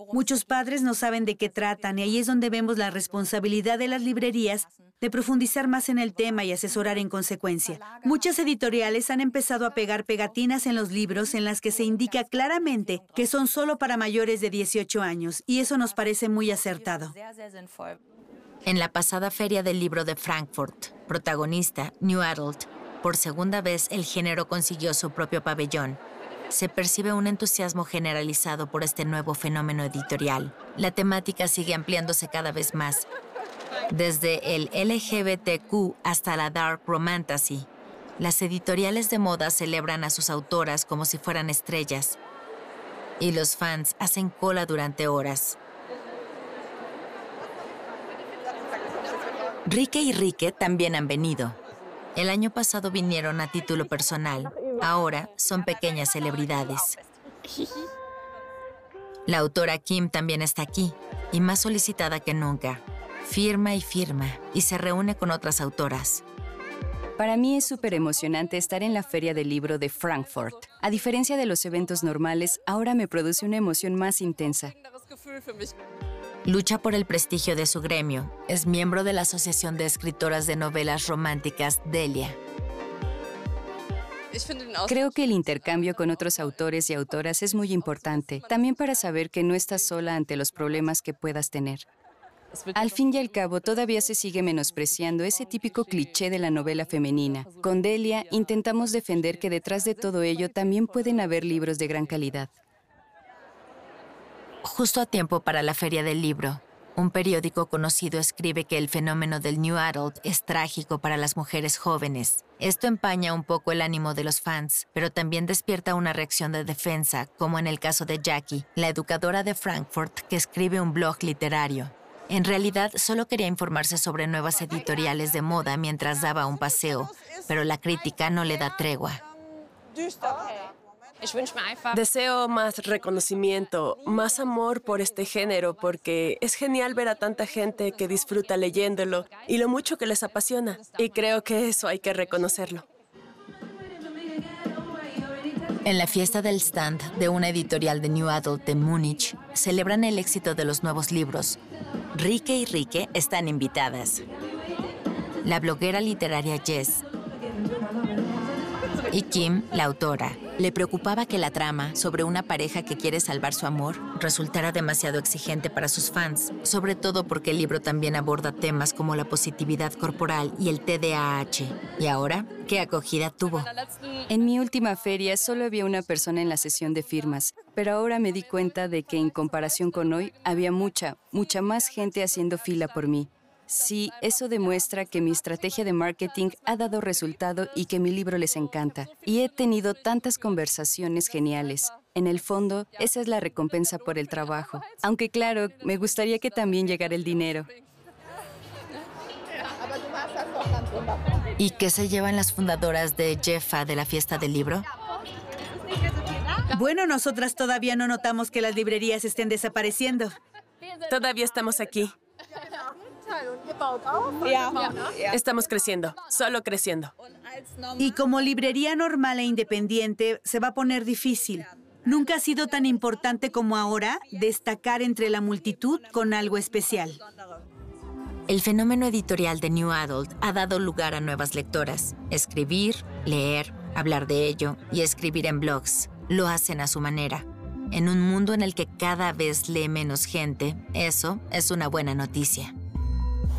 Muchos padres no saben de qué tratan y ahí es donde vemos la responsabilidad de las librerías de profundizar más en el tema y asesorar en consecuencia. Muchas editoriales han empezado a pegar pegatinas en los libros en las que se indica claramente que son solo para mayores de 18 años y eso nos parece muy acertado. En la pasada Feria del Libro de Frankfurt, protagonista, New Adult, por segunda vez el género consiguió su propio pabellón. Se percibe un entusiasmo generalizado por este nuevo fenómeno editorial. La temática sigue ampliándose cada vez más, desde el LGBTQ hasta la dark romantasy. Las editoriales de moda celebran a sus autoras como si fueran estrellas, y los fans hacen cola durante horas. Rike y Rike también han venido. El año pasado vinieron a título personal. Ahora son pequeñas celebridades. La autora Kim también está aquí, y más solicitada que nunca. Firma y se reúne con otras autoras. Para mí es súper emocionante estar en la Feria del Libro de Frankfurt. A diferencia de los eventos normales, ahora me produce una emoción más intensa. Lucha por el prestigio de su gremio. Es miembro de la Asociación de Escritoras de Novelas Románticas Delia. Creo que el intercambio con otros autores y autoras es muy importante, también para saber que no estás sola ante los problemas que puedas tener. Al fin y al cabo, todavía se sigue menospreciando ese típico cliché de la novela femenina. Con Delia, intentamos defender que detrás de todo ello también pueden haber libros de gran calidad. Justo a tiempo para la Feria del Libro, un periódico conocido escribe que el fenómeno del New Adult es trágico para las mujeres jóvenes. Esto empaña un poco el ánimo de los fans, pero también despierta una reacción de defensa, como en el caso de Jackie, la educadora de Frankfurt que escribe un blog literario. En realidad, solo quería informarse sobre nuevas editoriales de moda mientras daba un paseo, pero la crítica no le da tregua. Deseo más reconocimiento, más amor por este género, porque es genial ver a tanta gente que disfruta leyéndolo y lo mucho que les apasiona. Y creo que eso hay que reconocerlo. En la fiesta del stand de una editorial de New Adult de Múnich, celebran el éxito de los nuevos libros. Rike y Rike están invitadas. La bloguera literaria Jess y Kim, la autora, le preocupaba que la trama sobre una pareja que quiere salvar su amor resultara demasiado exigente para sus fans, sobre todo porque el libro también aborda temas como la positividad corporal y el TDAH. ¿Y ahora qué acogida tuvo? En mi última feria solo había una persona en la sesión de firmas, pero ahora me di cuenta de que en comparación con hoy había mucha más gente haciendo fila por mí. Sí, eso demuestra que mi estrategia de marketing ha dado resultado y que mi libro les encanta. Y he tenido tantas conversaciones geniales. En el fondo, esa es la recompensa por el trabajo. Aunque claro, me gustaría que también llegara el dinero. ¿Y qué se llevan las fundadoras de Jeffa de la fiesta del libro? Bueno, nosotras todavía no notamos que las librerías estén desapareciendo. Todavía estamos aquí. Estamos creciendo, solo creciendo. Y como librería normal e independiente, se va a poner difícil. Nunca ha sido tan importante como ahora destacar entre la multitud con algo especial. El fenómeno editorial de New Adult ha dado lugar a nuevas lectoras. Escribir, leer, hablar de ello y escribir en blogs. Lo hacen a su manera. En un mundo en el que cada vez lee menos gente, eso es una buena noticia.